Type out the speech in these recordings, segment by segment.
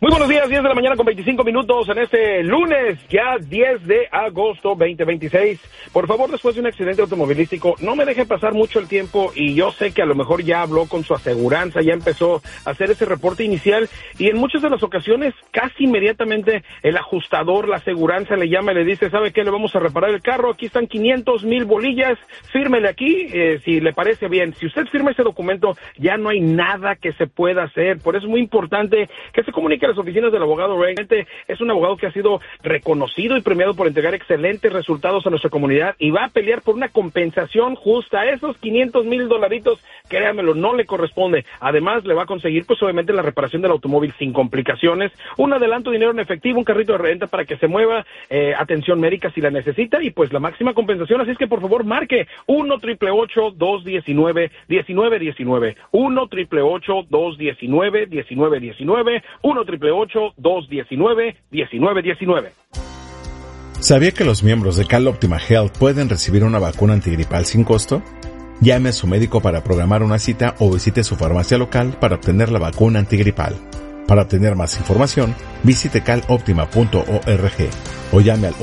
Muy buenos días, 10 de la mañana con 25 minutos en este lunes, ya 10 de agosto 2026. Por favor, después de un accidente automovilístico, no me deje pasar mucho el tiempo y yo sé que a lo mejor ya habló con su aseguranza, ya empezó a hacer ese reporte inicial y en muchas de las ocasiones, casi inmediatamente, el ajustador, la aseguranza le llama y le dice, ¿sabe qué? Le vamos a reparar el carro, aquí están 500,000 bolillas, fírmele aquí, si le parece bien. Si usted firma ese documento, ya no hay nada que se pueda hacer. Por eso es muy importante que se comunique a las oficinas del abogado Ray. Es un abogado que ha sido reconocido y premiado por entregar excelentes resultados a nuestra comunidad y va a pelear por una compensación justa. Esos $500,000, créamelo, no le corresponde. Además, le va a conseguir, pues obviamente, la reparación del automóvil sin complicaciones, un adelanto de dinero en efectivo, un carrito de renta para que se mueva, atención médica si la necesita y pues la máxima compensación. Así es que, por favor, marque 1-888-219-1919, 1-888-219-1919, 1-888-219-1919. ¿Sabía que los miembros de Cal Optima Health pueden recibir una vacuna antigripal sin costo? Llame a su médico para programar una cita o visite su farmacia local para obtener la vacuna antigripal. Para obtener más información, visite caloptima.org o llame al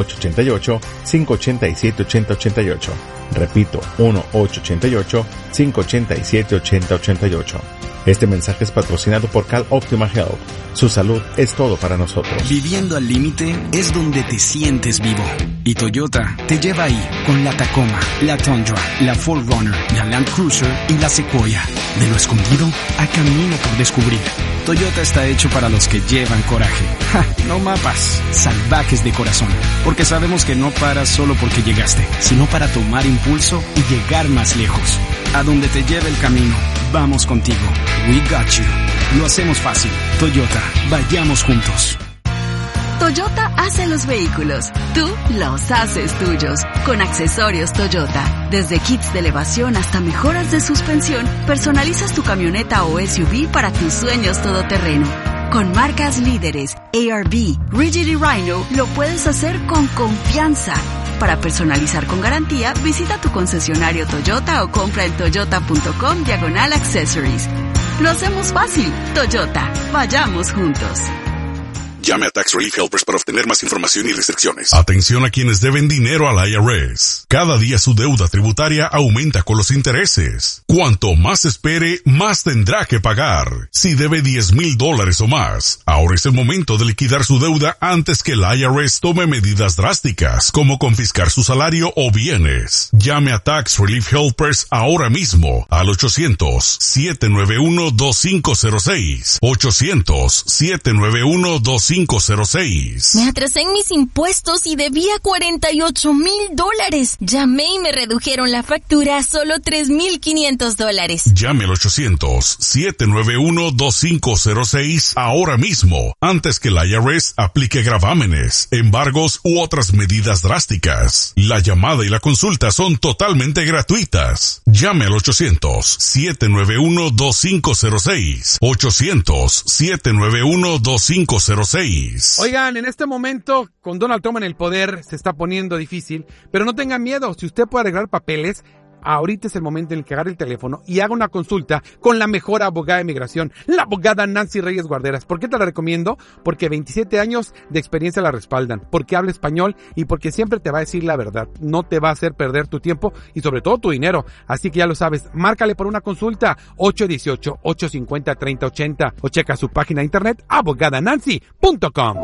1-888-587-8088. Repito, 1-888-587-8088. Este mensaje es patrocinado por Cal Optima Health. Su salud es todo para nosotros. Viviendo al límite es donde te sientes vivo. Y Toyota te lleva ahí con la Tacoma, la Tundra, la 4Runner, la Land Cruiser y la Sequoia. De lo escondido a camino por descubrir. Toyota está hecho para los que llevan coraje. ¡Ja! No mapas, salvajes de corazón. Porque sabemos que no paras solo porque llegaste, sino para tomar impulso y llegar más lejos. A donde te lleve el camino, vamos contigo. We got you. Lo hacemos fácil. Toyota, vayamos juntos. Toyota hace los vehículos, tú los haces tuyos. Con accesorios Toyota, desde kits de elevación hasta mejoras de suspensión, personalizas tu camioneta o SUV para tus sueños todoterreno. Con marcas líderes, ARB, Rigid y Rhino, lo puedes hacer con confianza. Para personalizar con garantía, visita tu concesionario Toyota o compra en toyota.com/accessories. Lo hacemos fácil. Toyota, vayamos juntos. Llame a Tax Relief Helpers para obtener más información y restricciones. Atención a quienes deben dinero al IRS. Cada día su deuda tributaria aumenta con los intereses. Cuanto más espere, más tendrá que pagar. Si debe $10,000 o más, ahora es el momento de liquidar su deuda antes que el IRS tome medidas drásticas, como confiscar su salario o bienes. Llame a Tax Relief Helpers ahora mismo al 800-791-2506. 800-791-2506. Me atrasé en mis impuestos y debía $48,000. Llamé y me redujeron la factura a solo $3,500. Llame al 800-791-2506 ahora mismo, antes que el IRS aplique gravámenes, embargos u otras medidas drásticas. La llamada y la consulta son totalmente gratuitas. Llame al 800-791-2506. 800-791-2506. Oigan, en este momento, con Donald Trump en el poder, se está poniendo difícil, pero no tengan miedo. Si usted puede arreglar papeles, ahorita es el momento en el que agarre el teléfono y haga una consulta con la mejor abogada de migración, la abogada Nancy Reyes Guarderas. ¿Por qué te la recomiendo? Porque 27 años de experiencia la respaldan, porque habla español y porque siempre te va a decir la verdad. No te va a hacer perder tu tiempo y sobre todo tu dinero. Así que ya lo sabes, márcale por una consulta 818-850-3080 o checa su página de internet abogadanancy.com.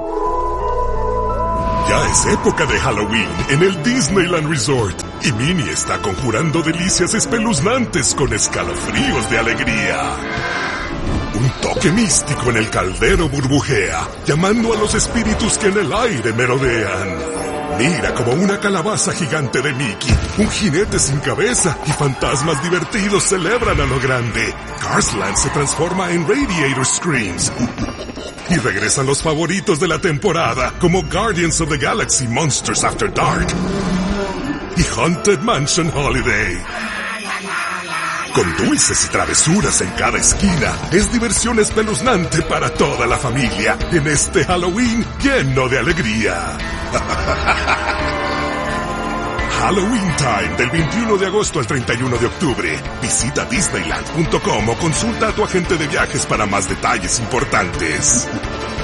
Ya es época de Halloween en el Disneyland Resort y Minnie está conjurando delicias espeluznantes con escalofríos de alegría. Un toque místico en el caldero burbujea, llamando a los espíritus que en el aire merodean. Mira como una calabaza gigante de Mickey, un jinete sin cabeza y fantasmas divertidos celebran a lo grande. Cars Land se transforma en Radiator Screams. Y regresan los favoritos de la temporada, como Guardians of the Galaxy Monsters After Dark y Haunted Mansion Holiday. Con dulces y travesuras en cada esquina, es diversión espeluznante para toda la familia en este Halloween lleno de alegría. Halloween Time, del 21 de agosto al 31 de octubre. Visita Disneyland.com o consulta a tu agente de viajes para más detalles importantes.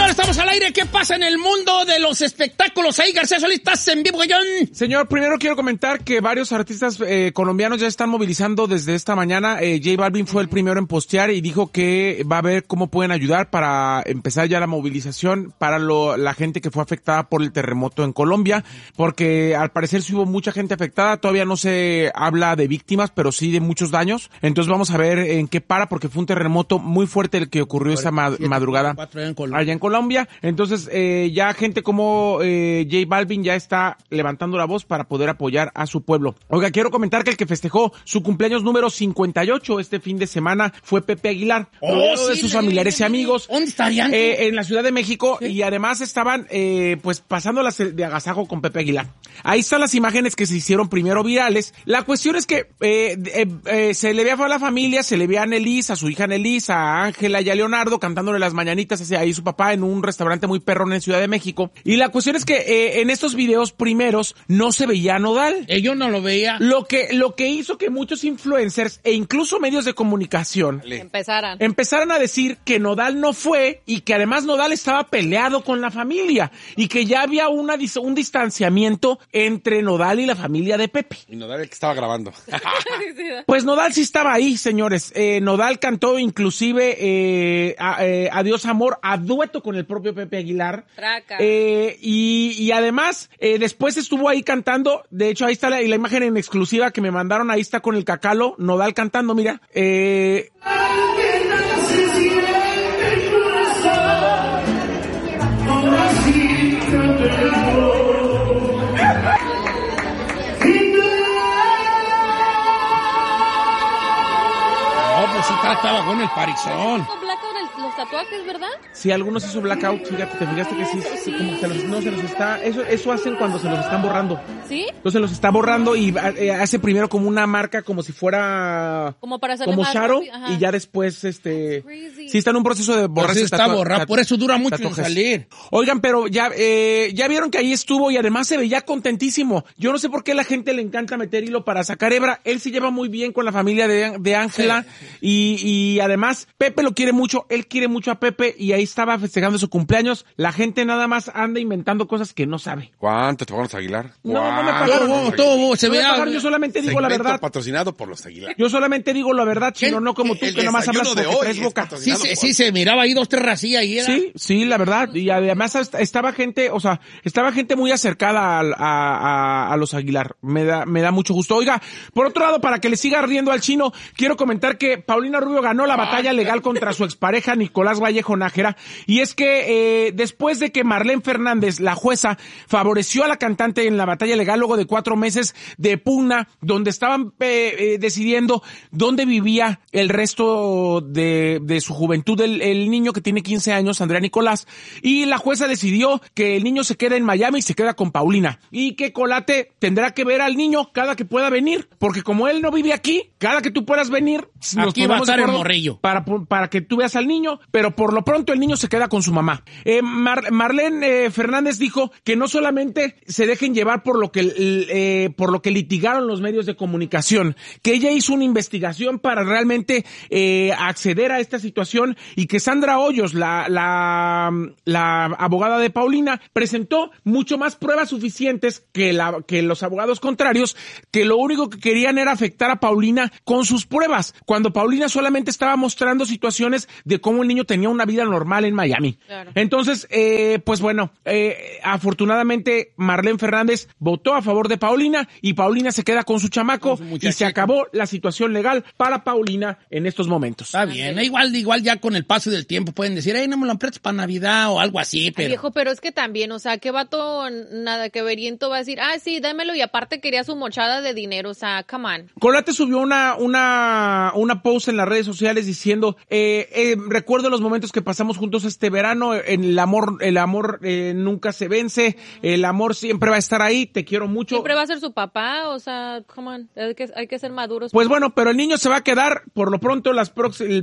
señor, estamos al aire. ¿Qué pasa en el mundo de los espectáculos? Ahí, García Solís, estás en vivo, John. Señor, primero quiero comentar que varios artistas colombianos ya están movilizando desde esta mañana. J Balvin fue el primero en postear y dijo que va a ver cómo pueden ayudar para empezar ya la movilización para la gente que fue afectada por el terremoto en Colombia, porque al parecer sí hubo mucha gente afectada. Todavía no se habla de víctimas, pero sí de muchos daños. Entonces vamos a ver en qué para, porque fue un terremoto muy fuerte el que ocurrió esta madrugada allá en Colombia. Entonces ya gente como J Balvin ya está levantando la voz para poder apoyar a su pueblo. Oiga, quiero comentar que el que festejó su cumpleaños número 58 este fin de semana fue Pepe Aguilar, de sus familiares y amigos. ¿Dónde estarían? En la Ciudad de México, ¿sí? Y además estaban pues pasándolas de agasajo con Pepe Aguilar. Ahí están las imágenes que se hicieron primero virales. La cuestión es que se le ve a la familia, se le ve a Annelise, a su hija Annelise, a Ángela y a Leonardo cantándole las mañanitas hacia ahí su papá en un restaurante muy perrón en Ciudad de México. Y la cuestión es que en estos videos primeros no se veía a Nodal. Yo no lo veía. Lo que hizo que muchos influencers e incluso medios de comunicación empezaran a decir que Nodal no fue y que además Nodal estaba peleado con la familia y que ya había un distanciamiento entre Nodal y la familia de Pepe. Y Nodal el que estaba grabando. Pues Nodal sí estaba ahí, señores. Nodal cantó inclusive Adiós Amor a dueto con el propio Pepe Aguilar. Y además después estuvo ahí cantando. De hecho ahí está la imagen en exclusiva que me mandaron. Ahí está con el Cacalo, Nodal cantando, mira. Sí estaba con el parizón. Los tatuajes, ¿verdad? Sí, algunos hizo blackout, fíjate, te fijaste que sí como se los está, eso hacen cuando se los están borrando. ¿Sí? Entonces los está borrando y hace primero como una marca como si fuera como para como Shadow y ya después sí está en un proceso de borrar. Pues está borrado, por eso dura mucho en salir. Oigan, pero ya vieron que ahí estuvo y además se veía contentísimo. Yo no sé por qué a la gente le encanta meter hilo para sacar hebra. Él se lleva muy bien con la familia de Ángela y además Pepe lo quiere mucho, él quiere mucho a Pepe y ahí estaba festejando su cumpleaños. La gente nada más anda inventando cosas que no sabe. ¿Cuánto te pagaron los Aguilar? No me pagaron. Todo se veía. Yo solamente digo la verdad. Patrocinado por los Aguilar. Yo solamente digo la verdad, chino, no como tú que nomás hablas porque traes boca. Sí, se miraba ahí 2, 3 racillas y era. Sí, la verdad. Y además estaba gente muy acercada a los Aguilar. Me da mucho gusto. Oiga, por otro lado, para que le siga riendo al chino, quiero comentar que Paulina Rubio ganó la batalla legal contra su expareja Nicolás Vallejo Nájera, y es que después de que Marlene Fernández, la jueza, favoreció a la cantante en la batalla legal luego de 4 meses de pugna, donde estaban decidiendo dónde vivía el resto de su juventud el niño que tiene 15 años, Andrea Nicolás, y la jueza decidió que el niño se queda en Miami y se queda con Paulina, y que Colate tendrá que ver al niño cada que pueda venir, porque como él no vive aquí, cada que tú puedas venir, aquí va a estar el morrillo. Para que tú veas al niño, pero por lo pronto el niño se queda con su mamá. Marlene Fernández dijo que no solamente se dejen llevar por lo que litigaron los medios de comunicación, que ella hizo una investigación para realmente acceder a esta situación y que Sandra Hoyos, la abogada de Paulina, presentó mucho más pruebas suficientes que los abogados contrarios, que lo único que querían era afectar a Paulina con sus pruebas, cuando Paulina solamente estaba mostrando situaciones de cómo el niño tenía una vida normal en Miami. Claro. Entonces, pues bueno, afortunadamente Marlene Fernández votó a favor de Paulina y Paulina se queda con su chamaco y se acabó la situación legal para Paulina en estos momentos. Está bien, igual ya con el paso del tiempo pueden decir, no me lo prestes para Navidad o algo así, pero... Ay, viejo, pero es que también, o sea, ¿qué vato nada que veriento va a decir? Sí, dámelo, y aparte quería su mochada de dinero, o sea, come on. Colate subió una post en las redes sociales diciendo, recuerdo los momentos que pasamos juntos este verano, el amor nunca se vence, el amor siempre va a estar ahí, te quiero mucho. Siempre va a ser su papá, o sea, come on, hay que ser maduros. Pues bueno, pero el niño se va a quedar por lo pronto el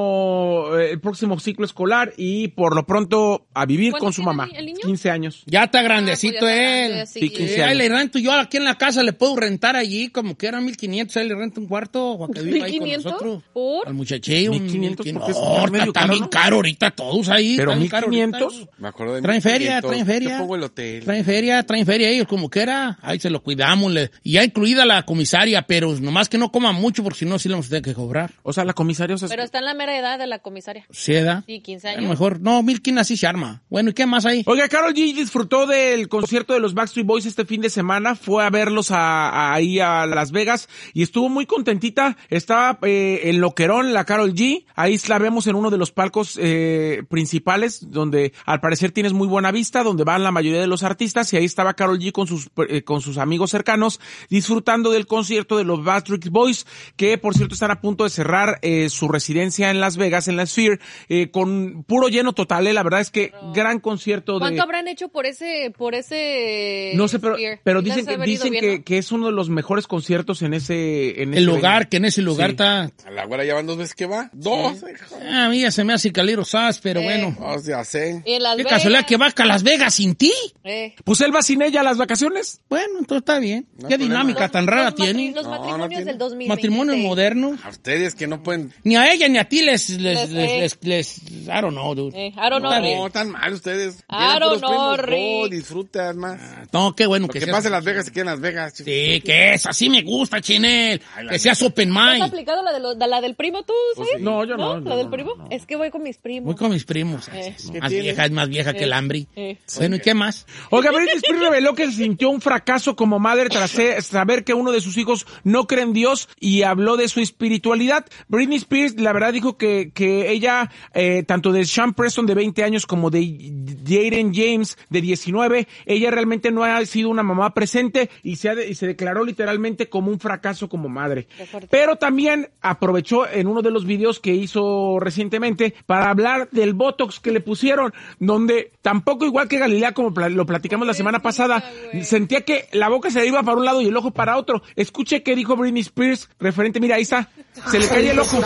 próximo ciclo escolar y por lo pronto a vivir con su mamá. ¿El niño? 15 años. Ya está grandecito pues ya está él. grande, sí, 15 años. Ahí le rento yo aquí en la casa, le puedo rentar allí como que eran 1,500, ahí le rento un cuarto o a que viva ahí con nosotros. ¿Por? Al muchachillo. 1,500, no, porque es medio está Están bien caro ahorita todos ahí. Pero están bien 1,500. Me acuerdo de Traen feria. Yo pongo el hotel. Traen feria ellos, como que era. Ahí se lo cuidamos. Y ya incluida la comisaria, pero nomás que no coman mucho, porque si no, sí le vamos a tener que cobrar. O sea, la comisaria... Pero está en la mera edad de la comisaria. ¿Sí, edad? Sí, 15 A años. lo mejor, no, Milkin así se arma. Bueno, ¿y qué más hay? Oiga, Karol G disfrutó del concierto de los Backstreet Boys este fin de semana, fue a verlos ahí a Las Vegas y estuvo muy contentita. Estaba en Loquerón, la Karol G, ahí la vemos en uno de los palcos principales, donde al parecer tienes muy buena vista, donde van la mayoría de los artistas, y ahí estaba Karol G con sus amigos cercanos, disfrutando del concierto de los Backstreet Boys, que por cierto están a punto de cerrar su residencia en Las Vegas, en la Sphere, con puro lleno total, la verdad es que gran concierto. ¿Cuánto habrán hecho por ese no sé, pero Sphere? dicen que es uno de los mejores conciertos en ese lugar, que en ese lugar está... A la güera ya van 2 veces que va. 2. A mí ya se me hace calero sas, pero bueno. Ya sé. ¿Y en Las ¿Qué Vegas? casualidad que va a Las Vegas sin ti? Pues él va sin ella a las vacaciones. Bueno, entonces está bien. ¿Qué dinámica tan rara tiene? Los matrimonios del 2020. Matrimonio moderno. A ustedes que no pueden... Ni a ella ni a ti les I don't know, dude. I don't know. No, tan mal ustedes. I don't know, Rick. Disfrutan más. No, qué bueno que sea. pase en Las Vegas, se quede en Las Vegas. Sí, que es, así me gusta, Chinel. Que seas open mind. ¿Has aplicado la del primo tú, sabes? Pues sí. No, yo no. ¿La del primo? No. Es que voy con mis primos. Voy con mis primos. Más vieja que el hambre. Bueno, ¿y qué más? Oiga, Britney Spears reveló que sintió un fracaso como madre tras saber que uno de sus hijos no cree en Dios y habló de su espiritualidad. Britney Spears, la verdad, dijo que ella, tanto de Sean Preston de 20 años como de Jaden James de 19, ella realmente no ha sido una mamá presente y se declaró literalmente como un fracaso como madre. Pero también aprovechó en uno de los videos que hizo recientemente para hablar del Botox que le pusieron, donde tampoco, igual que Galilea, como lo platicamos la semana pasada, sentía que la boca se le iba para un lado y el ojo para otro. Escuche qué dijo Britney Spears referente, mira, ahí está, se le cae el ojo.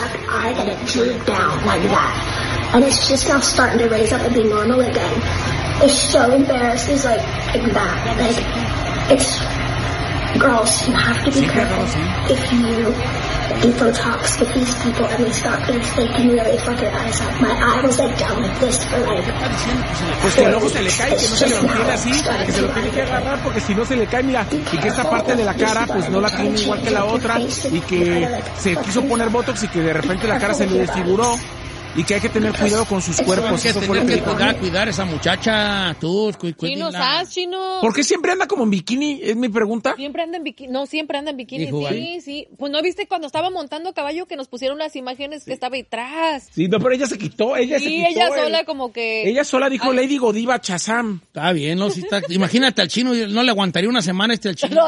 And it's just now starting to raise up and be normal again. It's so embarrassing. It's like that. Like, it's, girls, you have to be careful if you do Botox with these people and these doctors. They can really fuck your eyes up. My eye was like down like this for like... Pues que el ojo se le cae, que no se le mantiene así, que se lo tiene que agarrar porque si no se le cae, mira, y que esta parte de la cara pues no la tiene igual que la otra y que se quiso poner Botox y que de repente la cara se le desfiguró. Y que hay que tener cuidado con sus cuerpos. Hay que tener que cuidar esa muchacha, tú. Chino, ¿sabes, Chino? ¿Por qué siempre anda como en bikini? Es mi pregunta. Siempre anda en bikini. No, siempre anda en bikini. Dijo, sí. Pues no viste cuando estaba montando caballo que nos pusieron las imágenes que estaba detrás. Sí, no, pero ella se quitó. Ella sola como que... Ella sola dijo Lady Godiva Chazam. Está bien, ¿no? Sí está... Imagínate al Chino, no le aguantaría una semana al Chino.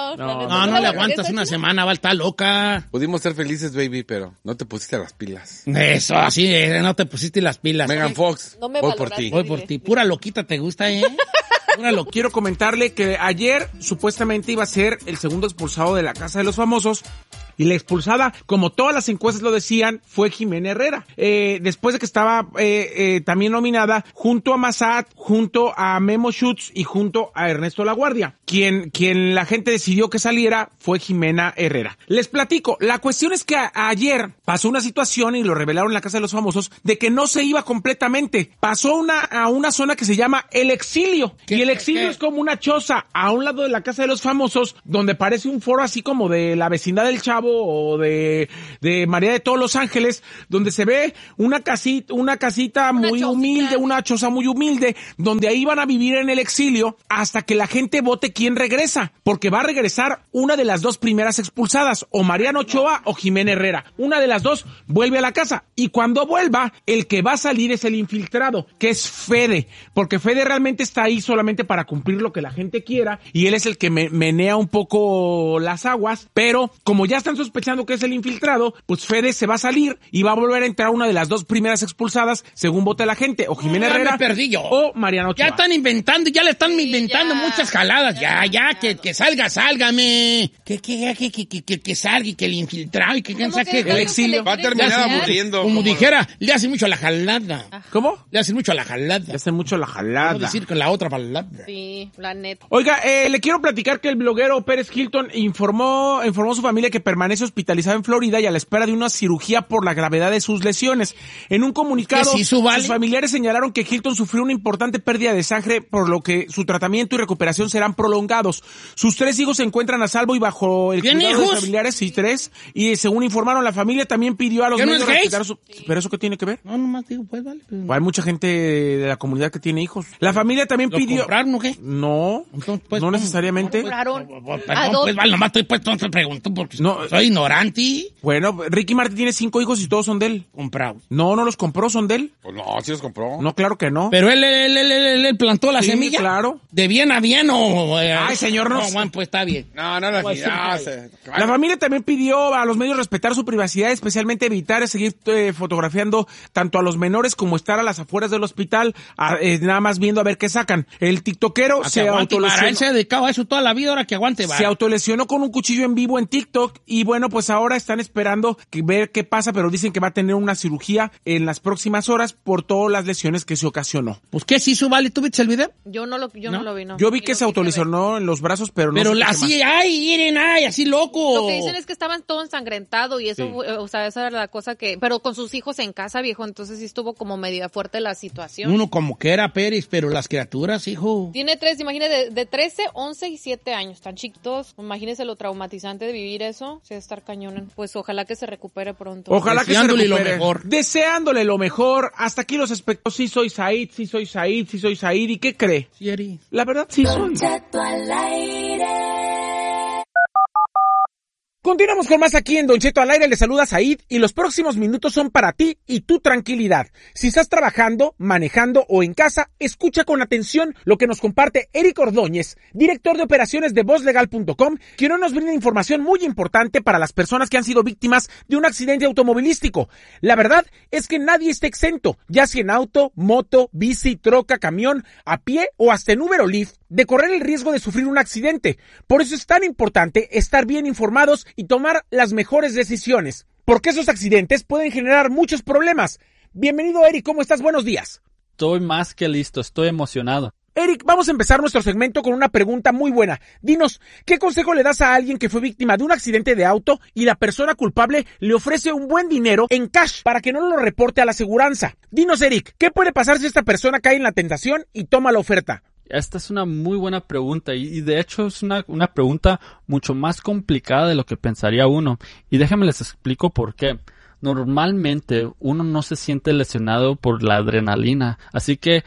No le aguantas una semana, va a estar loca. Pudimos ser felices, baby, pero no te pusiste las pilas. Eso, así, no te pusiste las pilas. Megan Fox, no me voy por ti. Voy por ti. Pura loquita te gusta, ¿eh? Quiero comentarle que ayer supuestamente iba a ser el segundo expulsado de la Casa de los Famosos. Y la expulsada, como todas las encuestas lo decían, fue Jimena Herrera. Después de que estaba también nominada junto a Massad, junto a Memo Schutz y junto a Ernesto Laguardia. Quien la gente decidió que saliera fue Jimena Herrera. Les platico, la cuestión es que ayer pasó una situación, y lo revelaron en la Casa de los Famosos, de que no se iba completamente. Pasó a una zona que se llama El Exilio. Y El Exilio es como una choza a un lado de la Casa de los Famosos, donde parece un foro así como de la vecindad del Chavo o de María de todos los Ángeles, donde se ve una casita muy humilde, una choza muy humilde, donde ahí van a vivir en el exilio hasta que la gente vote quién regresa, porque va a regresar una de las dos primeras expulsadas, o Mariano Ochoa o Jimena Herrera. Una de las dos vuelve a la casa, y cuando vuelva, el que va a salir es el infiltrado, que es Fede, porque Fede realmente está ahí solamente para cumplir lo que la gente quiera, y él es el que menea un poco las aguas, pero como ya están sospechando que es el infiltrado, pues Fede se va a salir y va a volver a entrar una de las dos primeras expulsadas según vote la gente, o Jimena Herrera o Mariano Ochoa. Ya están inventando, ya le están inventando muchas jaladas, que salga, que salga y que el infiltrado y que quién sabe qué. El exilio va a terminar aburriendo. como dijera, le hace mucho a la jalada. ¿Cómo? Le hace mucho a la jalada. Le hace mucho a la jalada. No decir con la otra palabra. Sí, la neta. Oiga, le quiero platicar que el bloguero Pérez Hilton informó a su familia que permanece hospitalizado en Florida y a la espera de una cirugía por la gravedad de sus lesiones. En un comunicado, sus familiares señalaron que Hilton sufrió una importante pérdida de sangre, por lo que su tratamiento y recuperación serán prolongados. Sus 3 hijos se encuentran a salvo y bajo el cuidado de familiares, sí, 3. Y según informaron, la familia también pidió a los medios respetar su... ¿Pero eso qué tiene que ver? No, nomás digo, pues vale. Pues, hay mucha gente de la comunidad que tiene hijos. La familia también pidió... ¿Lo compraron o qué? No, entonces, pues, no necesariamente. Perdón, pues vale, nomás estoy pues, te pregunto porque soy ignorante. Bueno, Ricky Martin tiene 5 hijos y todos son de él. Comprados. No los compró, son de él. Pues no, sí los compró. No, claro que no. Pero él plantó la semilla. Claro. ¿De bien a bien o...? Ay, señor, no. Bueno, pues está bien. No, pues, la familia también pidió a los medios respetar su privacidad, especialmente evitar seguir fotografiando tanto a los menores como estar a las afueras del hospital, nada más viendo a ver qué sacan. El tiktokero se autolesionó. Él se ha dedicado a eso toda la vida, ahora que aguante, Se autolesionó con un cuchillo en vivo en TikTok y bueno, pues ahora están esperando ver qué pasa, pero dicen que va a tener una cirugía en las próximas horas por todas las lesiones que se ocasionó. Pues, ¿qué se hizo, Vale? ¿Tú viste el video? Yo no lo vi, no. Yo vi que se autolesionó en los brazos, pero no. Pero así, así loco. Lo que dicen es que estaban todo ensangrentado y eso, o sea, esa era la cosa que... Pero con sus hijos en casa, viejo, entonces sí estuvo como medio fuerte la situación. Uno como que era Pérez, pero las criaturas, hijo. Tiene 3, imagínate, de 13, 11 y 7 años, tan chiquitos. Imagínese lo traumatizante de vivir eso, sí, de estar cañón. Pues ojalá que se recupere pronto. Ojalá que se recupere. Lo mejor. Deseándole lo mejor. Hasta aquí los aspectos. Sí soy Said. ¿Y qué cree? Sí, Eri. La verdad sí soy. Continuamos con más aquí en Don Cheto al aire, le saluda Said y los próximos minutos son para ti y tu tranquilidad. Si estás trabajando, manejando o en casa, escucha con atención lo que nos comparte Eric Ordóñez, director de operaciones de VozLegal.com, quien hoy nos brinda información muy importante para las personas que han sido víctimas de un accidente automovilístico. La verdad es que nadie está exento, ya sea en auto, moto, bici, troca, camión, a pie o hasta en Uber o Lyft, de correr el riesgo de sufrir un accidente. Por eso es tan importante estar bien informados y tomar las mejores decisiones, porque esos accidentes pueden generar muchos problemas. Bienvenido, Eric, ¿cómo estás? Buenos días. Estoy más que listo, estoy emocionado. Eric, vamos a empezar nuestro segmento con una pregunta muy buena. Dinos, ¿qué consejo le das a alguien que fue víctima de un accidente de auto y la persona culpable le ofrece un buen dinero en cash para que no lo reporte a la aseguranza? Dinos, Eric, ¿qué puede pasar si esta persona cae en la tentación y toma la oferta? Esta es una muy buena pregunta y de hecho es una pregunta mucho más complicada de lo que pensaría uno. Y déjenme les explico por qué. Normalmente uno no se siente lesionado por la adrenalina, así que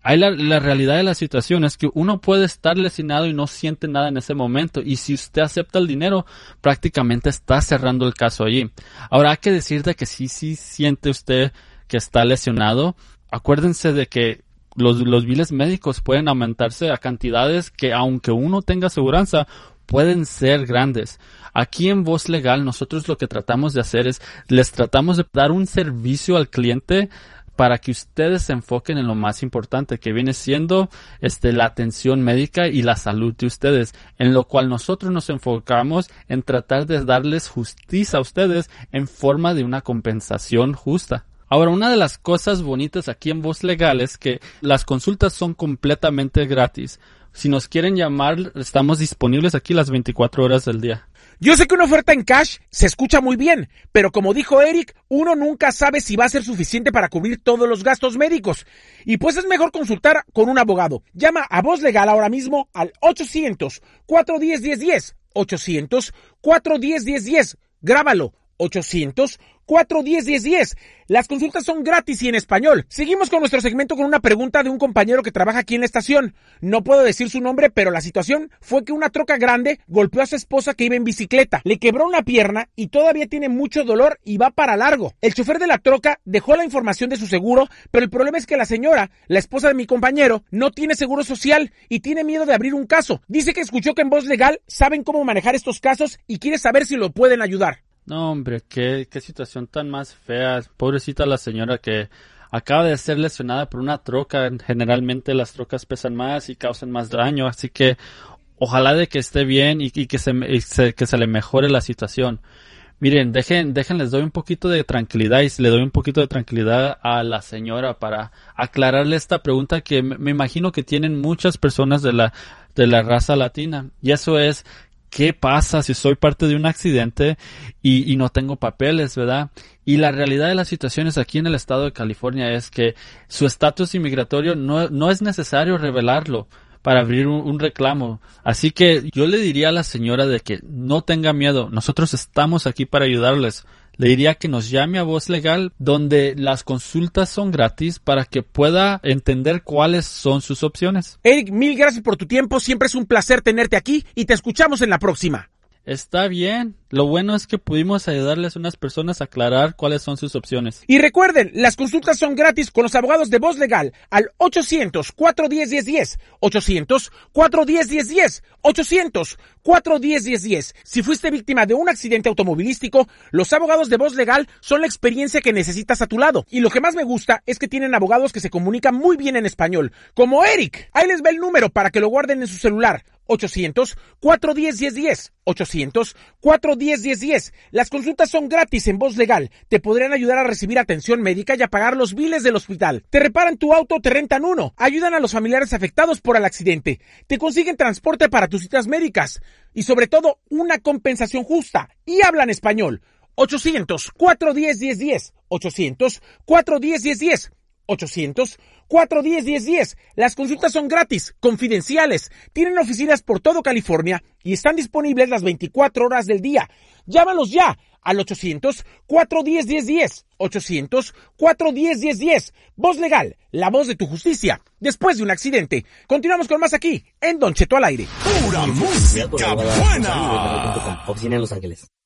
la realidad de la situación es que uno puede estar lesionado y no siente nada en ese momento, y si usted acepta el dinero, prácticamente está cerrando el caso allí. Ahora hay que decir de que sí siente usted que está lesionado. Acuérdense de que los biles médicos pueden aumentarse a cantidades que, aunque uno tenga aseguranza, pueden ser grandes. Aquí en Voz Legal nosotros lo que tratamos de hacer es, les tratamos de dar un servicio al cliente para que ustedes se enfoquen en lo más importante, que viene siendo la atención médica y la salud de ustedes, en lo cual nosotros nos enfocamos en tratar de darles justicia a ustedes en forma de una compensación justa. Ahora, una de las cosas bonitas aquí en Voz Legal es que las consultas son completamente gratis. Si nos quieren llamar, estamos disponibles aquí las 24 horas del día. Yo sé que una oferta en cash se escucha muy bien, pero como dijo Eric, uno nunca sabe si va a ser suficiente para cubrir todos los gastos médicos. Y pues es mejor consultar con un abogado. Llama a Voz Legal ahora mismo al 800-410-1010. 800-410-1010. Grábalo. 800-410-1010. Las consultas son gratis y en español. Seguimos con nuestro segmento con una pregunta de un compañero que trabaja aquí en la estación. No puedo decir su nombre, pero la situación fue que una troca grande golpeó a su esposa que iba en bicicleta. Le quebró una pierna y todavía tiene mucho dolor y va para largo. El chofer de la troca dejó la información de su seguro, pero el problema es que la señora, la esposa de mi compañero, no tiene seguro social y tiene miedo de abrir un caso. Dice que escuchó que en Voz Legal saben cómo manejar estos casos y quiere saber si lo pueden ayudar. No, hombre, qué situación tan más fea. Pobrecita la señora que acaba de ser lesionada por una troca. Generalmente las trocas pesan más y causan más daño, así que ojalá de que esté bien y que se le mejore la situación. Miren, les doy un poquito de tranquilidad y le doy un poquito de tranquilidad a la señora para aclararle esta pregunta que me imagino que tienen muchas personas de la raza latina. Y eso es, ¿qué pasa si soy parte de un accidente y no tengo papeles, verdad? Y la realidad de las situaciones aquí en el estado de California es que su estatus inmigratorio no es necesario revelarlo para abrir un reclamo. Así que yo le diría a la señora de que no tenga miedo. Nosotros estamos aquí para ayudarles. Le diría que nos llame a Voz Legal, donde las consultas son gratis para que pueda entender cuáles son sus opciones. Eric, mil gracias por tu tiempo. Siempre es un placer tenerte aquí y te escuchamos en la próxima. Está bien. Lo bueno es que pudimos ayudarles a unas personas a aclarar cuáles son sus opciones. Y recuerden, las consultas son gratis con los abogados de Voz Legal al 800-410-1010, 800-410-1010, 800-410-1010. Si fuiste víctima de un accidente automovilístico, los abogados de Voz Legal son la experiencia que necesitas a tu lado. Y lo que más me gusta es que tienen abogados que se comunican muy bien en español, como Eric. Ahí les va el número para que lo guarden en su celular. 800-410-1010, 800-410-1010. Las consultas son gratis en Voz Legal. Te podrían ayudar a recibir atención médica y a pagar los biles del hospital. Te reparan tu auto o te rentan uno. Ayudan a los familiares afectados por el accidente. Te consiguen transporte para tus citas médicas. Y sobre todo, una compensación justa. Y hablan español. 800-410-1010, 800-410-1010. 800-410-1010. Las consultas son gratis, confidenciales, tienen oficinas por todo California y están disponibles las 24 horas del día. Llámalos ya al 800-410-1010, 800-410-1010. Voz Legal, la voz de tu justicia después de un accidente. Continuamos con más aquí en Don Cheto al aire. Pura música buena. Oficina en Los Ángeles.